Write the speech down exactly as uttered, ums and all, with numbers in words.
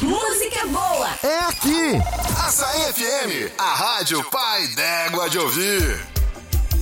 Música boa é aqui. Açaí F M, a rádio pai d'égua de ouvir.